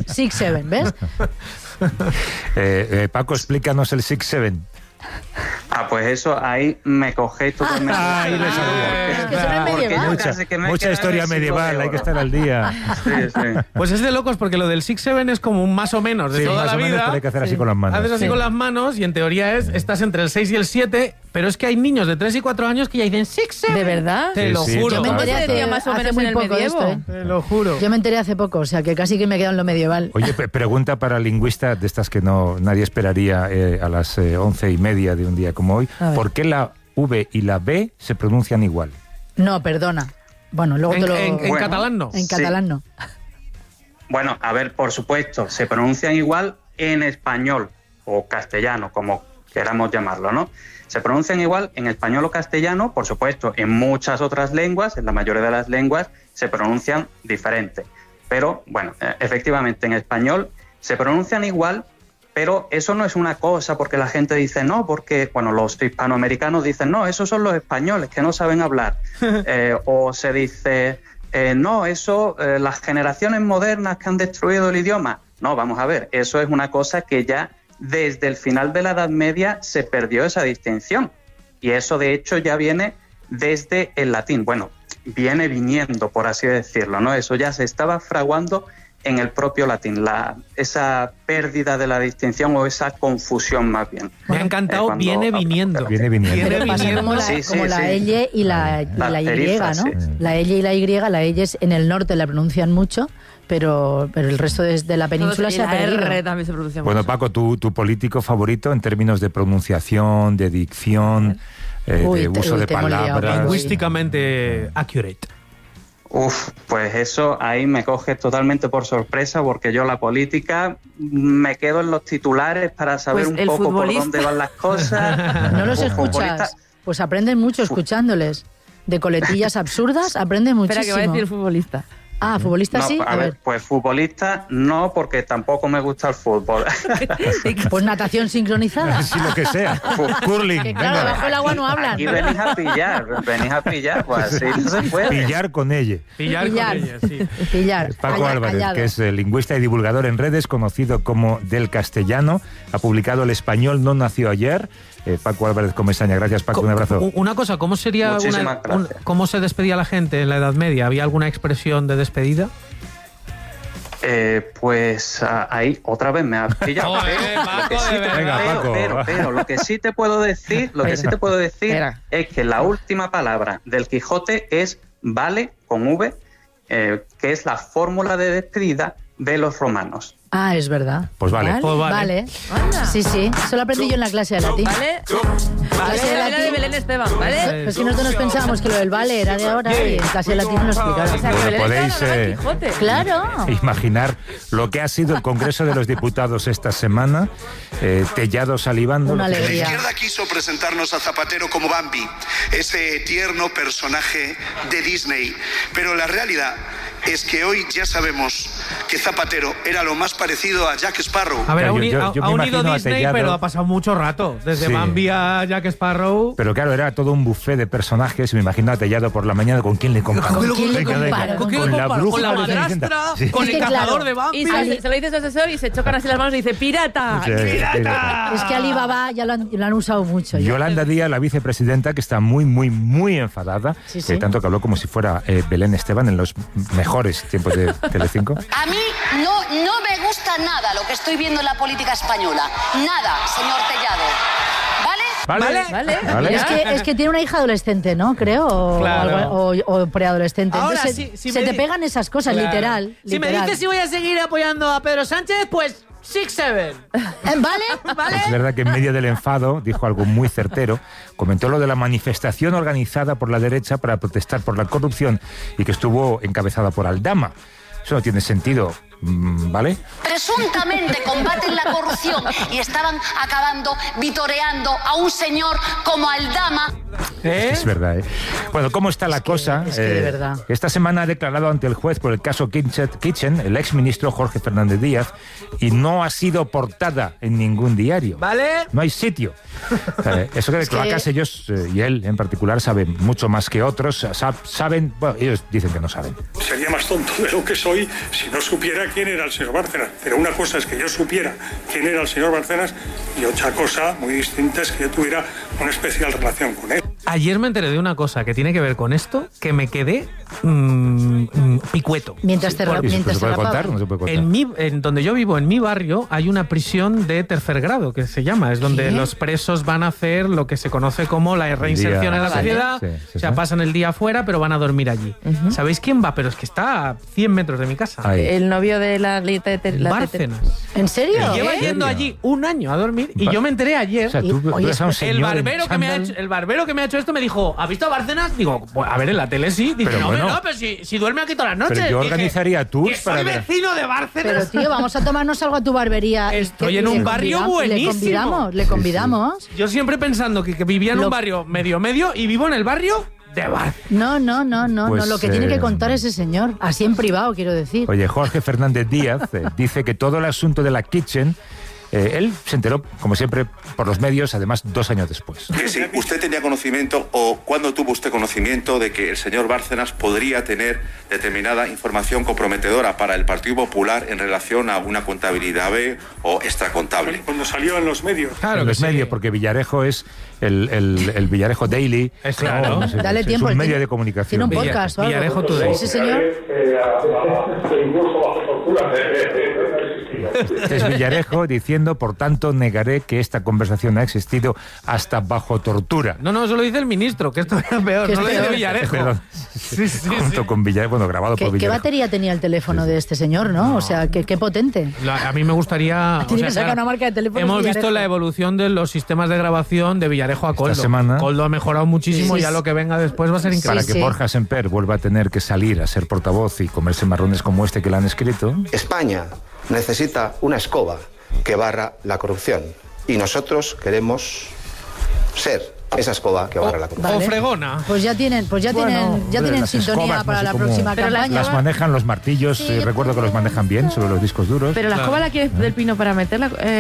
6-7, ¿ves? Paco, explícanos el 6-7. Pues eso, ahí me cogéis totalmente. Ahí les Es que eso no es medieval. Mucha historia medieval, hay que estar al día. Sí. Pues es de locos, porque lo del 6-7 es como un más o menos de toda más la o menos, vida. pero hay que hacer así con las manos. Haces así con las manos y en teoría estás entre el 6 y el 7, pero es que hay niños de 3 y 4 años que ya dicen 6-7. ¿De verdad? Te lo juro. Yo me enteré ¿Cómo se decía más o menos muy en el poco de medievo? esto, ¿eh? Te lo juro. Yo me enteré hace poco, o sea que casi que me quedo en lo medieval. Oye, pregunta para lingüista de estas que nadie esperaría a las 11:30 de un día como hoy. ¿Por qué la V y la B se pronuncian igual? No, perdona. Bueno, luego te lo... En Bueno, catalán no. En catalán no. Bueno, a ver, por supuesto, se pronuncian igual en español o castellano, como queramos llamarlo, ¿no? Se pronuncian igual en español o castellano, por supuesto, en muchas otras lenguas, en la mayoría de las lenguas, se pronuncian diferente. Pero, bueno, efectivamente, en español se pronuncian igual, pero eso no es una cosa porque la gente dice no, porque, bueno, los hispanoamericanos dicen no, esos son los españoles que no saben hablar. O se dice no, eso, las generaciones modernas que han destruido el idioma. No, vamos a ver, eso es una cosa que ya desde el final de la Edad Media se perdió esa distinción. Y eso, de hecho, ya viene desde el latín. Bueno, viene viniendo, por así decirlo, ¿no? Eso ya se estaba fraguando en el propio latín, esa pérdida de la distinción o esa confusión más bien. Me ha encantado, viene viniendo. Viene viniendo. Pero pasa como la L y la Y, ¿no? Sí. La L y la Y, la Y en el norte la pronuncian mucho, pero el resto de la península se ha perdido. R también se pronuncia Bueno, mucho. Paco, tu político favorito en términos de pronunciación, de dicción, de uso de te hemos liado, palabras. Lingüísticamente accurate. Pues eso ahí me coge totalmente por sorpresa porque yo la política me quedo en los titulares para saber Pues un el poco futbolista. por dónde van las cosas. ¿No los Futbolista- escuchas? Pues aprenden mucho escuchándoles. De coletillas absurdas aprenden muchísimo. Espera, que va a decir futbolista. Ah, futbolista No, sí. a ver, pues futbolista no, porque tampoco me gusta el fútbol. Pues natación sincronizada. Sí, lo que sea. Curling. Que claro, venga. debajo del agua no hablan. Aquí venís a pillar, pues así no se puede. Pillar con ella. Pillar con ella, sí. Pillar. Paco Álvarez, que es lingüista y divulgador en redes, conocido como Del Castellano, ha publicado El español no nació ayer. Paco Álvarez Comesaña, gracias Paco, un abrazo. Una cosa, ¿cómo sería Muchísimas gracias. cómo se despedía la gente en la Edad Media? ¿Había alguna expresión de despedida? Pues ahí otra vez me has pillado. Joder, Paco, de verdad. Venga, Paco. Pero lo que sí te puedo decir, Espera. es que la última palabra del Quijote es vale con V, que es la fórmula de despedida de los romanos. Ah, es verdad. Pues vale. Pues vale. Vale. Anda. Sí, sí. Eso lo aprendí yo en la clase de latín. ¿Vale? Clase de Vale, la de latín. Belén Esteban, ¿vale? Pero es que nosotros nos pensábamos que lo del vale era de ahora y en clase de latín nos lo explicaron. O sea, que Bueno, Belén podéis, Esteban ganó el Quijote. Claro. Imaginar lo que ha sido el Congreso de los Diputados esta semana, Tellado salivando. Una lo que- alegría. La izquierda quiso presentarnos a Zapatero como Bambi, ese tierno personaje de Disney. Pero la realidad es que hoy ya sabemos que Zapatero era lo más parecido a Jack Sparrow. A ver, Claro, ha unido yo me imagino a Disney, Tellado. pero ha pasado mucho rato. Desde Sí. Bambi a Jack Sparrow. Pero claro, era todo un buffet de personajes. Me imagino a Tellado por la mañana. ¿Con quién le comparo? ¿Con quién le Venga, venga. comparo? ¿Con quién Con le la comparo? bruja Con la de Cenicienta. madrastra, Sí. con Es el que, cazador claro, de Bambi. Y se lo dice su asesor y se chocan así las manos y dice ¡pirata! Sí, ¡Pirata! Es que Alibaba ya lo han usado mucho. ya. Yolanda Díaz, la vicepresidenta, que está muy, muy, muy enfadada, Sí, sí. tanto que habló como si fuera Belén Esteban en los mejores tiempos de Telecinco. A mí no me gusta nada lo que estoy viendo en la política española. Nada, señor Tellado. ¿Vale? Vale. Es que tiene una hija adolescente, ¿no? Creo. O, Claro. o preadolescente. Ahora, Entonces si se me te di- pegan esas cosas, Claro. literal. Si me literal. dices si voy a seguir apoyando a Pedro Sánchez, pues 6-7. ¿Vale? Es verdad que en medio del enfado dijo algo muy certero. Comentó lo de la manifestación organizada por la derecha para protestar por la corrupción y que estuvo encabezada por Aldama. Eso no tiene sentido, ¿vale? Presuntamente combaten la corrupción y estaban acabando vitoreando a un señor como Aldama. Es verdad, ¿eh? Bueno, ¿cómo está la cosa? Es que de verdad. Esta semana ha declarado ante el juez por el caso Kitchen el exministro Jorge Fernández Díaz, y no ha sido portada en ningún diario. ¿Vale? No hay sitio. Eso que de cloacas ellos, y él en particular, saben mucho más que otros. Saben, bueno, ellos dicen que no saben. Sería más tonto de lo que soy si no supiera quién era el señor Bárcenas. Pero una cosa es que yo supiera quién era el señor Bárcenas y otra cosa muy distinta es que yo tuviera una especial relación con él. Ayer me enteré de una cosa que tiene que ver con esto, que me quedé picueto. Mientras te ¿Se puede contar? ¿No se puede contar? En donde yo vivo, en mi barrio, hay una prisión de tercer grado, que se llama. Es donde los presos van a hacer lo que se conoce como la reinserción en la sociedad. O sea, pasan el día afuera, pero van a dormir allí. ¿Sabéis quién va? Pero es que está a 100 metros de mi casa. Ahí. El novio de la Bárcenas. ¿En serio? Y lleva yendo allí un año a dormir y yo me enteré ayer. O sea, tú ves a un señor El barbero que me ha hecho esto me dijo, ¿has visto a Bárcenas? Digo, pues, a ver, en la tele sí. Dice, Pero no, bueno. pero si duerme aquí todas las noches. Pero yo Dije, organizaría tours que soy para ver. vecino de Bárcenas. Pero tío, vamos a tomarnos algo a tu barbería. Estoy en un barrio buenísimo. Le convidamos. Yo siempre pensando que vivía en un barrio medio y vivo en el barrio de Bárcenas. No. Pues, Lo que tiene que contar ese señor. Así en privado, quiero decir. Oye, Jorge Fernández Díaz dice que todo el asunto de la Kitchen, él se enteró, como siempre, por los medios, además 2 años después. Que si usted tenía conocimiento o cuándo tuvo usted conocimiento de que el señor Bárcenas podría tener determinada información comprometedora para el Partido Popular en relación a una contabilidad B o extracontable. Cuando salió en los medios. Claro en los medios, porque Villarejo es el Villarejo Daily. Es claro. No sé, Dale es tiempo. un él medio tiene- de comunicación. Tiene un podcast o algo. Villarejo Today. Ese señor. Este es Villarejo diciendo, por tanto, negaré que esta conversación ha existido hasta bajo tortura. No, eso lo dice el ministro, que esto era peor. Que es No lo dice peor. Villarejo. Perdón. Sí. Junto con Villarejo, bueno, grabado por ¿Qué Villarejo. batería tenía el teléfono de este señor, no? O sea, qué potente. A mí me gustaría... Tiene que sacar una marca de teléfono. Hemos Villarejo. visto la evolución de los sistemas de grabación de Villarejo a Coldo. semana. Coldo ha mejorado muchísimo Sí, y ya sí. lo que venga después va a ser increíble. Para que Borja Semper vuelva a tener que salir a ser portavoz y comerse marrones como este que le han escrito. España necesita una escoba que barra la corrupción y nosotros queremos ser esa escoba que barra la corrupción. O fregona. Pues ya tienen Las sintonía escobas, para no sé la cómo próxima campaña. las manejan los martillos, recuerdo que los manejan bien sobre los discos duros. Pero la escoba la quieres del pino para meter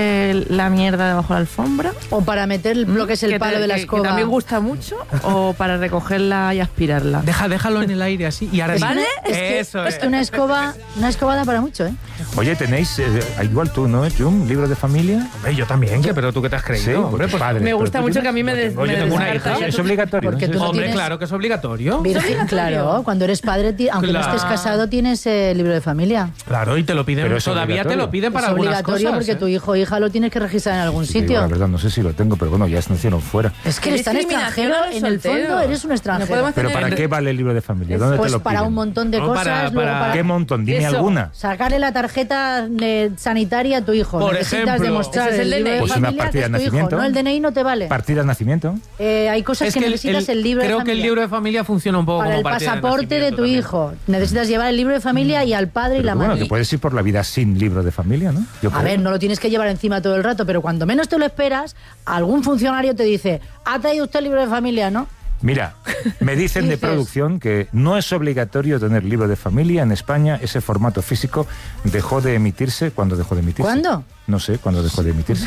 la mierda debajo de la alfombra. O para meter lo que es el palo de la Que escoba. también gusta mucho. O para recogerla y aspirarla. Déjalo en el aire así y ahora ¿Vale? Es que una escoba da para mucho, ¿eh? Oye, tenéis, igual tú, ¿no, Jum? ¿Libro de familia? Hombre, yo también, pero tú qué te has creído. Sí, hombre, pues padre. Me gusta Pero tú mucho tienes- que a mí me des. Yo tengo una hija. Es obligatorio. Porque ¿no? tú no Hombre, tienes- claro que es obligatorio. Virgen, claro. Cuando eres padre, aunque no Claro. estés casado, tienes libro de familia. Claro, y te lo piden. Pero es Todavía te obligatorio. lo piden para Es algunas obligatorio cosas. porque tu hijo o hija lo tienes que registrar en algún Te digo sitio. la verdad, no sé si lo tengo, pero bueno, ya es nacido fuera. Es que eres tan discriminación extranjero, a los en el fondo solteros. eres un No extranjero. podemos ¿Pero tener- para qué vale el libro de familia? ¿Dónde te Pues lo para piden? un montón de No, cosas. para- luego para ¿Qué montón? Dime Eso. alguna. sacarle la tarjeta sanitaria a tu hijo. Por Necesitas ejemplo. demostrar Ese es el libro de DNI. Pues una familia partida que es de tu hijo. nacimiento. No, el DNI no te vale. ¿Partida de nacimiento? Hay cosas que necesitas el libro de creo familia. que el libro de familia funciona un poco Para como el partida pasaporte de nacimiento tu también. hijo. Necesitas llevar el libro de familia y al padre y Pero la bueno, madre. que puedes ir por la vida sin libro de familia, ¿no? Yo A creo. ver, no lo tienes que llevar encima todo el rato, pero cuando menos te lo esperas, algún funcionario te dice, ¿ha traído usted el libro de familia, no? Mira, me dicen de Dices. producción que no es obligatorio tener libro de familia. En España ese formato físico dejó de emitirse. ¿Cuándo dejó de emitirse? ¿Cuándo? No sé, ¿cuándo dejó de emitirse?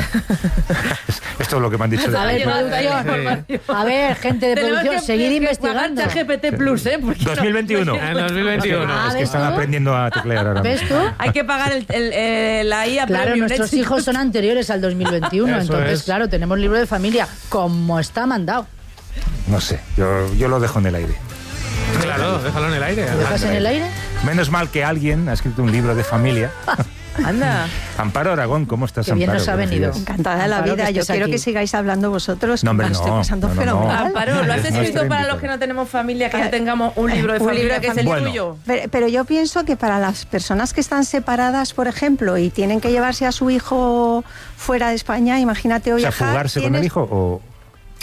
Esto es lo que me han dicho. A ver, a ver, gente de Tenemos producción, que- seguir que investigando. pagar ChatGPT Plus, ¿eh? Porque 2021. En 2021. Ah, Es que ¿ves están tú? aprendiendo a teclear ahora ¿Ves mismo. tú? hay que pagar la IA Claro, Premium nuestros Leche. hijos son anteriores al 2021, Eso entonces, es. claro, tenemos libro de familia como está mandado. No sé, yo lo dejo en el aire. Claro, déjalo en el aire. ¿Lo dejas en el aire? Menos mal que alguien ha escrito un libro de familia. Anda. Amparo Aragón, ¿cómo estás, Qué bien Amparo? nos ha Buenos venido. días. Encantada de la Amparo, vida. que Yo estés quiero aquí. que sigáis hablando vosotros. No, hombre, que me lo estoy no. pasando No, no, no. fenomenal. Amparo, ¿lo has No escrito estoy para invitado. los que no tenemos familia, que ya tengamos un libro de Un familia libro que es el Bueno. tuyo? Pero yo pienso que para las personas que están separadas, por ejemplo, y tienen que llevarse a su hijo fuera de España, imagínate O hoy sea, fugarse con el hijo o...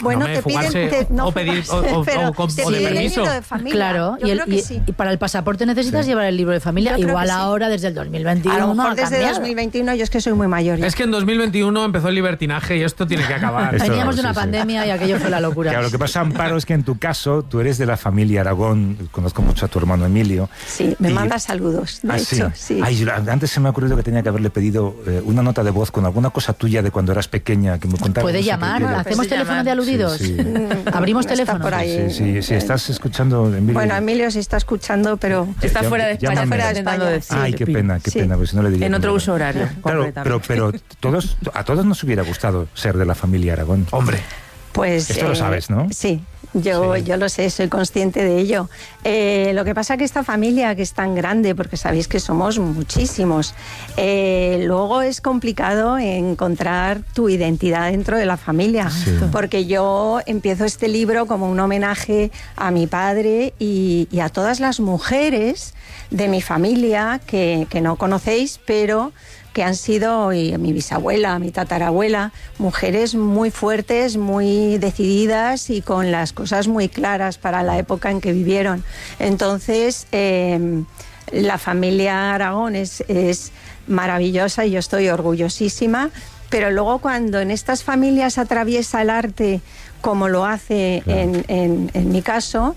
Bueno, te piden... o pedir o de permiso. De familia. Claro, y para el pasaporte necesitas llevar el libro de familia. Igual ahora, desde el 2021. A lo mejor desde 2021, yo es que soy muy mayor. Es que en 2021 empezó el libertinaje y esto tiene que acabar. Veníamos de una pandemia y aquello fue la locura. Claro, lo que pasa, Amparo, es que en tu caso, tú eres de la familia Aragón, conozco mucho a tu hermano Emilio. Sí, me manda saludos, de hecho, sí. Ay, antes se me ha ocurrido que tenía que haberle pedido una nota de voz con alguna cosa tuya de cuando eras pequeña, que me contara. ¿Puede llamar? ¿Hacemos teléfono de aludidos? Sí. ¿Abrimos teléfono? Por ahí. Sí, estás escuchando, Emilio. Bueno, Emilio sí está escuchando, pero... Está fuera de España. Fuera de España. Ay, qué pena, pues no le diría. En otro uso horario. Claro, pero a todos nos hubiera gustado ser de la familia Aragón. Hombre. Pues, esto lo sabes, ¿no? Sí, yo lo sé, soy consciente de ello. Lo que pasa es que esta familia, que es tan grande, porque sabéis que somos muchísimos, luego es complicado encontrar tu identidad dentro de la familia, porque yo empiezo este libro como un homenaje a mi padre y a todas las mujeres de mi familia que no conocéis, pero que han sido, y mi bisabuela, mi tatarabuela, mujeres muy fuertes, muy decididas y con las cosas muy claras para la época en que vivieron. Entonces, la familia Aragón es maravillosa y yo estoy orgullosísima, pero luego cuando en estas familias atraviesa el arte, como lo hace en mi caso,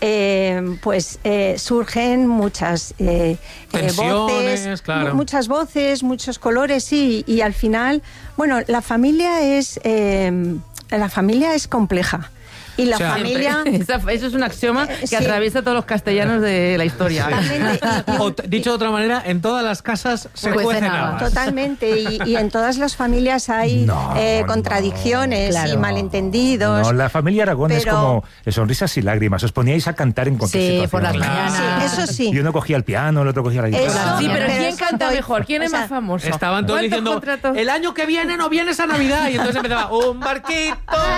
surgen muchas voces, claro. Muchas voces, muchos colores, y al final, bueno, la familia es compleja. Y la familia... Eso es un axioma que atraviesa todos los castellanos de la historia. O, dicho de otra manera, en todas las casas se cuecen habas. Totalmente. Y en todas las familias hay contradicciones y malentendidos. No, la familia Aragón es como sonrisas y lágrimas. Os poníais a cantar en cualquier situación. Sí, por las mañanas. Sí, eso sí. Y uno cogía el piano, el otro cogía la guitarra. Sí, pero ¿quién canta mejor? ¿Quién es más famoso? Estaban todos diciendo, el año que viene no vienes a Navidad. Y entonces empezaba, un barquito...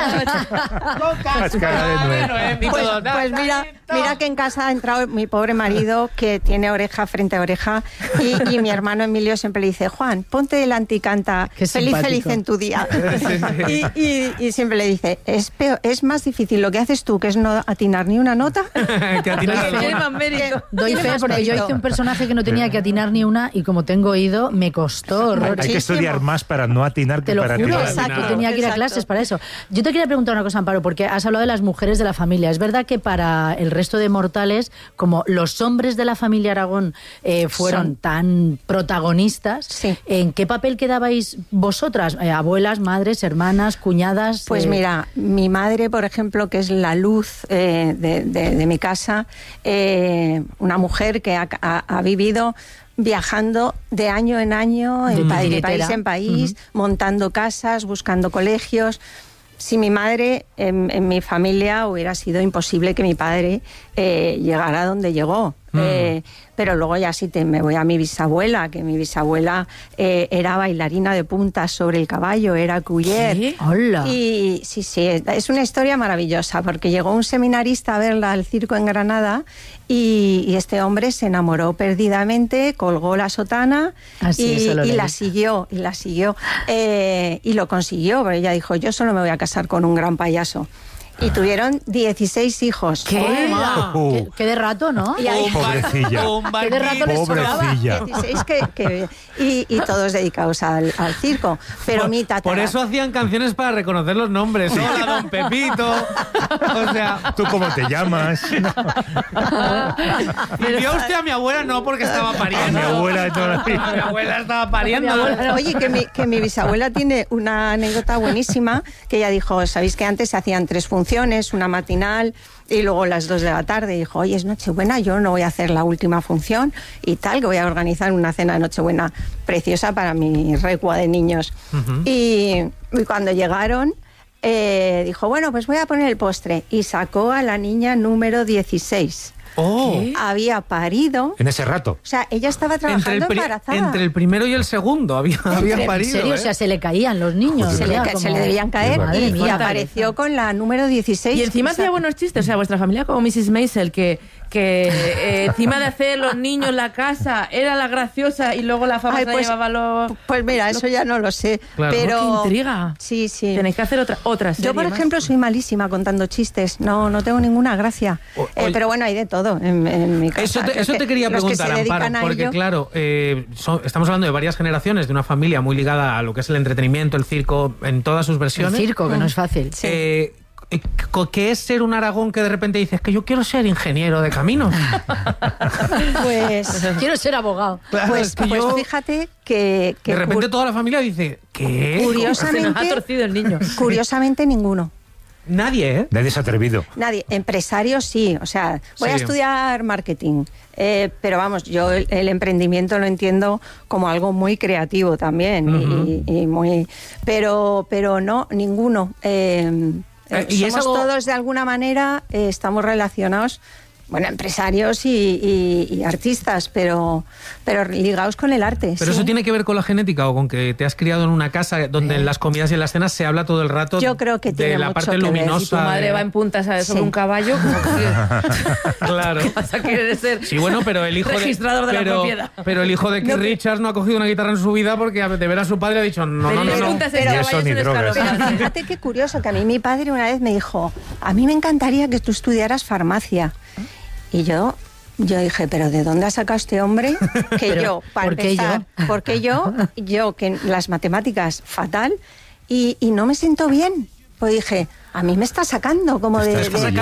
Pues mira que en casa ha entrado mi pobre marido, que tiene oreja frente a oreja, y mi hermano Emilio siempre le dice, Juan, ponte delante y canta feliz en tu día. Y siempre le dice, es más difícil lo que haces tú, que es no atinar ni una nota. que atinar Doy fe, porque yo hice un personaje que no tenía que atinar ni una, y como tengo oído, me costó horror. Hay que estudiar más para no atinar que para atinar. Exacto, tenía que ir a clases para eso. Yo te quería preguntar una cosa, Amparo, porque has hablado de las mujeres de la familia. Es verdad que para el resto de mortales, como los hombres de la familia Aragón fueron tan protagonistas, ¿en qué papel quedabais vosotras? Abuelas, madres, hermanas, cuñadas. Pues mira, mi madre, por ejemplo, que es la luz de mi casa, una mujer que ha vivido viajando de año en año, de país en país, montando casas, buscando colegios. Si mi madre, en mi familia, hubiera sido imposible que mi padre llegara a donde llegó. Pero luego ya me voy a mi bisabuela, que mi bisabuela era bailarina de puntas sobre el caballo, era cuyer. ¿Sí? ¡Hola! Y sí, es una historia maravillosa, porque llegó un seminarista a verla al circo en Granada y este hombre se enamoró perdidamente, colgó la sotana y la siguió. Y lo consiguió, pero ella dijo, yo solo me voy a casar con un gran payaso. Y tuvieron 16 hijos. ¿Qué de rato, ¿no? Pobrecilla. ¿Qué de rato les sobraba? 16 y todos dedicados al circo. Pero mi tatara... Por eso hacían canciones para reconocer los nombres. Hola, don Pepito. O sea... ¿Tú cómo te llamas? Y vio usted a mi abuela, no, porque estaba pariendo. A mi abuela estaba pariendo. Oye, que mi bisabuela tiene una anécdota buenísima, que ella dijo, ¿sabéis que antes se hacían 3 funciones, una matinal y luego las 2 de la tarde? Y dijo, oye, es Nochebuena, yo no voy a hacer la última función y tal, que voy a organizar una cena de Nochebuena preciosa para mi recua de niños. Y cuando llegaron, dijo, bueno, pues voy a poner el postre. Y sacó a la niña número 16. Había parido. En ese rato. O sea, ella estaba trabajando embarazada. Entre el primero y el segundo había parido. ¿En serio? O sea, se le caían los niños. Se le debían caer y apareció con la número 16. Y encima hacía buenos chistes. O sea, vuestra familia como Mrs. Maisel, que que encima de hacer los niños la casa era la graciosa y luego la fama se llevaba los... Pues mira, eso ya no lo sé. Claro. Pero ¡Qué intriga! Sí. Tenéis que hacer otra serie. Yo, por ejemplo, soy malísima contando chistes. No tengo ninguna gracia. Pero bueno, hay de todo en mi casa. Eso te quería preguntar, Amparo, porque claro, estamos hablando de varias generaciones, de una familia muy ligada a lo que es el entretenimiento, el circo, en todas sus versiones. El circo, que no es fácil. ¿Qué es ser un Aragón que de repente dices que yo quiero ser ingeniero de caminos? Pues quiero ser abogado. Claro, pues fíjate que de repente toda la familia dice, ¿qué? Curiosamente, se nos ha torcido el niño. Curiosamente ninguno. Nadie, ¿eh? Nadie se ha atrevido. Nadie. Empresarios sí, o sea, voy a estudiar marketing, pero vamos, yo el emprendimiento lo entiendo como algo muy creativo también y muy, pero no, ninguno. ¿Y somos todos de alguna manera, estamos relacionados, bueno, empresarios y artistas, pero ligados con el arte. ¿Pero eso tiene que ver con la genética o con que te has criado en una casa donde en las comidas y en las cenas se habla todo el rato? Yo creo que tiene de la mucho parte que ver. luminosa? Si tu madre va en punta, ¿sabes? Sobre un caballo, como que... Claro. ¿Qué vas a querer ser? Sí, bueno, pero el hijo registrador de la propiedad. Pero el hijo de Keith Richards no ha cogido una guitarra en su vida porque de ver a su padre ha dicho no. Pero fíjate qué curioso, que a mí mi padre una vez me dijo, a mí me encantaría que tú estudiaras farmacia. Y yo dije, ¿pero de dónde ha sacado este hombre? Que yo, para empezar, porque yo que las matemáticas fatal y no me siento bien. Pues dije, a mí me está sacando como de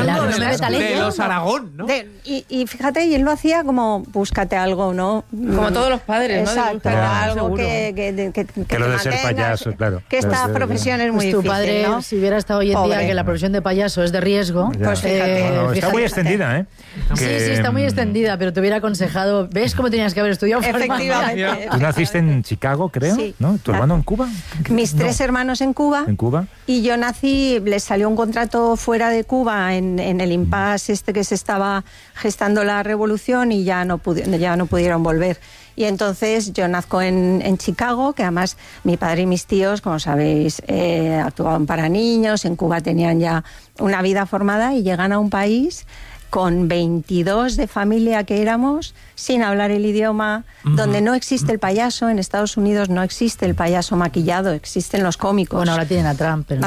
los Aragón, ¿no? Y fíjate, y él lo hacía como, búscate algo, ¿no? Como todos los padres, ¿no? Exacto, algo que lo de ser payaso, claro. Que esta profesión es muy difícil, tu padre, ¿no? si hubiera estado hoy en día que la profesión de payaso es de riesgo, pues fíjate. Está muy extendida, ¿eh? Sí, está muy extendida, pero te hubiera aconsejado, ¿ves cómo tenías que haber estudiado Efectivamente. Tú naciste en Chicago, creo, sí. ¿no? ¿Tu hermano en Cuba? Mis tres hermanos en Cuba. ¿En Cuba? Y yo nací, les salió un contrato fuera de Cuba en el impasse que se estaba gestando la revolución y ya no pudieron volver. Y entonces yo nazco en Chicago, que además mi padre y mis tíos, como sabéis, actuaban para niños, en Cuba tenían ya una vida formada y llegan a un país con 22 de familia que éramos, sin hablar el idioma, donde no existe el payaso. En Estados Unidos no existe el payaso maquillado, existen los cómicos. Bueno, ahora tienen a Trump. Pero...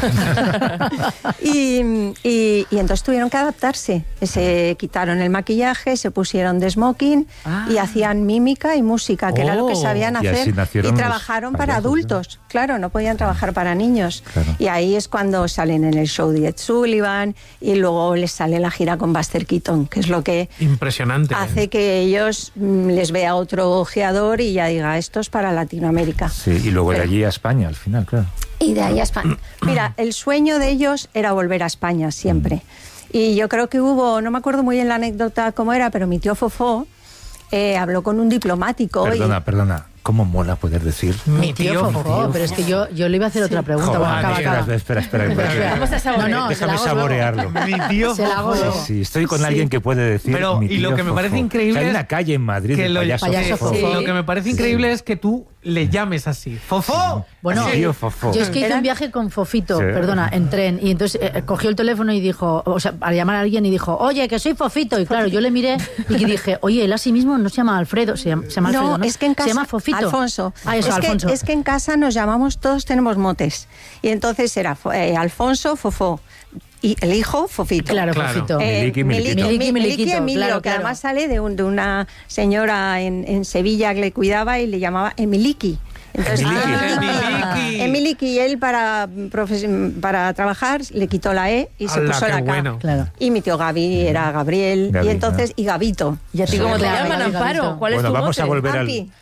y entonces tuvieron que adaptarse. Se quitaron el maquillaje, se pusieron de smoking y hacían mímica y música, que era lo que sabían hacer. Y trabajaron para adultos. Claro, no podían trabajar para niños. Claro. Y ahí es cuando salen en el show de Ed Sullivan y luego les sale la gira con Buster Keaton, que es lo que impresionante hace que ellos les vea otro ojeador y ya diga, esto es para Latinoamérica. Sí, y luego de allí a España al final, claro. Y de ahí a España. Mira, el sueño de ellos era volver a España siempre. Y yo creo que hubo, no me acuerdo muy bien la anécdota cómo era, pero mi tío Fofó habló con un diplomático. Perdona. ¿Cómo mola poder decir? Mi tío Fofó, pero es que yo le iba a hacer otra pregunta. Joder, espera. Vamos a saborear. Déjame saborearlo. Mi tío Fofó. Sí, estoy con alguien que puede decir. Pero, mi tío y lo que me parece increíble. Hay una calle en Madrid de payaso Fofó. Lo que me parece increíble es que tú le llames así. ¡Fofó! Bueno, tío Fofó. Yo es que hice un viaje con Fofito, en tren, y entonces cogió el teléfono y dijo, o sea, para llamar a alguien y dijo, oye, que soy Fofito. Y claro, yo le miré y dije, oye, él a sí mismo no se llama Alfredo, se llama Alfredo, ¿no? Es que en casa, se llama Fofito. Alfonso. Alfonso. Es que en casa nos llamamos, todos tenemos motes. Y entonces era Alfonso, Fofó. Y el hijo, Fofito. Claro. Fofito. Miliki Emilio, claro. Que además sale de una señora en Sevilla que le cuidaba y le llamaba Emiliki. Entonces, Emiliki, y él para trabajar le quitó la E y se puso la K. Bueno. Claro. Y mi tío Gaby era Gabriel, y entonces, y Gabito. ¿Y a ti cómo te llaman, Amparo? ¿Cuál es tu vamos mote? a volver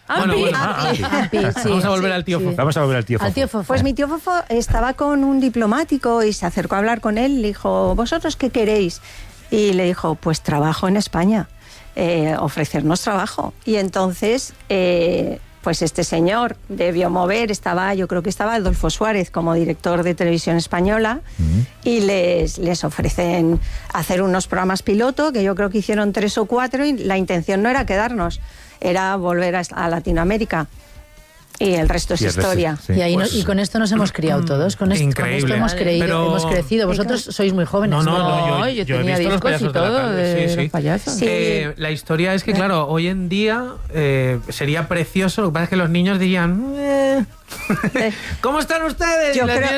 Vamos a volver al tío Fofó. Vamos a volver al tío Fofó. Pues mi tío Fofó estaba con un diplomático y se acercó a hablar con él, le dijo, ¿vosotros qué queréis? Y le dijo, pues trabajo en España, ofrecernos trabajo. Y entonces... pues este señor debió mover, yo creo que estaba Adolfo Suárez como director de Televisión Española, y les ofrecen hacer unos programas piloto, que yo creo que hicieron 3 o 4, y la intención no era quedarnos, era volver a Latinoamérica. Y el resto es historia. Sí. Y con esto nos hemos criado todos. Con esto hemos crecido. Vosotros sois muy jóvenes. No, yo tenía discos y todo de los payasos. Sí. La historia es que, claro, hoy en día sería precioso. Lo que pasa es que los niños dirían... ¿Cómo están ustedes? Yo creo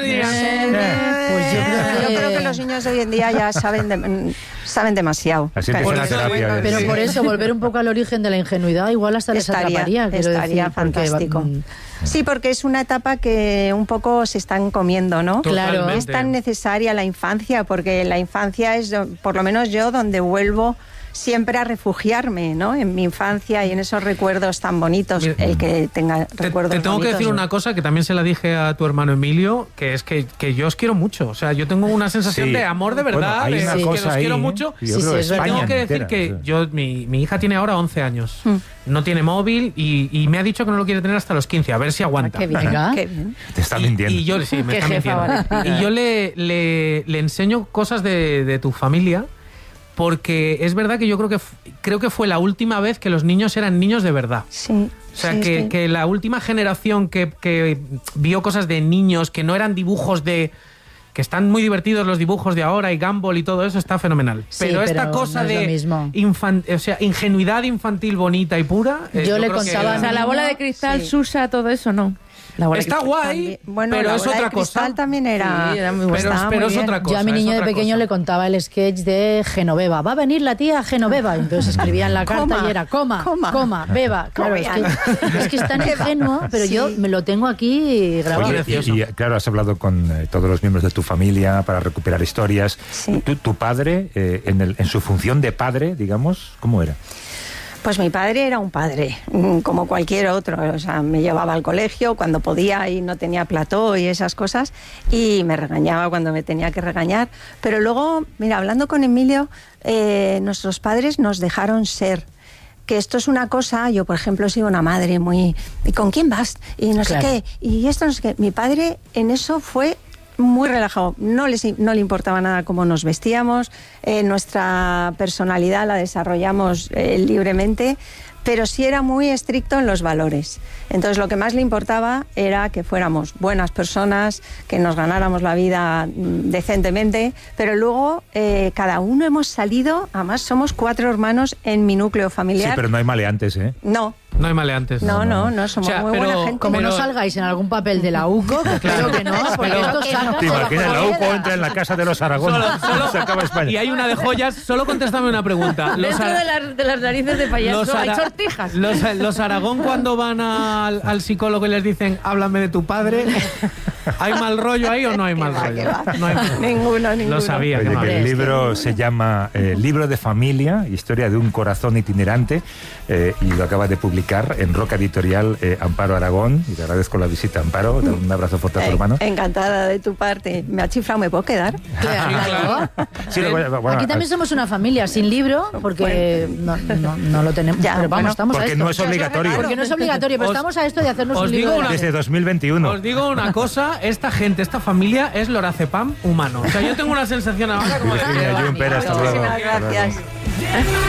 que los niños de hoy en día ya saben demasiado. Pero por eso, volver un poco al origen de la ingenuidad, igual hasta les atraparía. Estaría fantástico. Sí, porque es una etapa que un poco se están comiendo, ¿no? Claro. Es tan necesaria la infancia, porque la infancia es, por lo menos yo, donde vuelvo siempre a refugiarme, ¿no? En mi infancia y en esos recuerdos tan bonitos. Mira, el que tenga recuerdos Te tengo bonitos, que decir una cosa que también se la dije a tu hermano Emilio, que es que yo os quiero mucho. O sea, yo tengo una sensación de amor de verdad, hay una cosa que os quiero mucho. Tengo que decir que mi hija tiene ahora 11 años. No tiene móvil y me ha dicho que no lo quiere tener hasta los 15, a ver si aguanta. Qué bien. Te está mintiendo. Y yo me está mintiendo. Y yo le enseño cosas de tu familia. Porque es verdad que yo creo que fue la última vez que los niños eran niños de verdad. Sí. O sea, que la última generación que vio cosas de niños, que no eran dibujos que están muy divertidos los dibujos de ahora y Gumball y todo eso, está fenomenal. Sí, pero esta cosa no de ingenuidad infantil bonita y pura... Yo le contaba... O sea, la bola de cristal, Susa, todo eso, ¿no? Está guay, pero es otra cosa. También era muy buena. Pero es otra cosa. Yo a mi niño de pequeño le contaba el sketch de Genoveva. Va a venir la tía Genoveva. Entonces escribía en la carta y era coma, beba. Claro, es que es tan ingenuo, pero yo me lo tengo aquí grabado. Oye, y claro, has hablado con todos los miembros de tu familia para recuperar historias. Sí. ¿Tu padre, en su función de padre, digamos, cómo era? Pues mi padre era un padre, como cualquier otro. O sea, me llevaba al colegio cuando podía y no tenía plató y esas cosas, y me regañaba cuando me tenía que regañar. Pero luego, mira, hablando con Emilio, nuestros padres nos dejaron ser. Que esto es una cosa, yo por ejemplo he sido una madre muy... ¿Y con quién vas? Y no sé qué, y esto no sé qué. Mi padre en eso fue muy relajado, no le importaba nada cómo nos vestíamos, nuestra personalidad la desarrollamos libremente, pero sí era muy estricto en los valores. Entonces lo que más le importaba era que fuéramos buenas personas, que nos ganáramos la vida decentemente, pero luego cada uno hemos salido, además somos 4 hermanos en mi núcleo familiar. Sí, pero no hay maleantes, ¿eh? No hay maleantes. No, somos muy buena gente. Como no salgáis en algún papel de la UCO, que claro que no, porque esto saca... ¿Te imaginas? La UCO entra en la casa de los Aragón, se acaba España. Y hay una de joyas, solo contéstame una pregunta. Dentro de las narices de payaso hay sortijas. Los Aragón cuando van al psicólogo y les dicen, háblame de tu padre, ¿hay mal rollo ahí o no hay mal rollo? No hay ninguno. Lo sabía. Oye, el libro se llama Libro de Familia, historia de un corazón itinerante, y lo acaba de publicar en Roca Editorial Amparo Aragón, y te agradezco la visita, Amparo. Un abrazo fuerte a tu hermano. Encantada de tu parte. Me ha chiflado, ¿me puedo quedar? Claro. Sí, bueno, aquí también somos una familia sin libro, porque no lo tenemos. Ya, pero vamos, estamos porque a esto. no es obligatorio. Porque no es obligatorio, pero estamos a esto de hacernos un libro. Desde 2021. Os digo una cosa, esta familia es lorazepam humano. O sea, yo tengo una sensación ahora como de... Virginia Gimpera, hasta luego. Muchísimas gracias.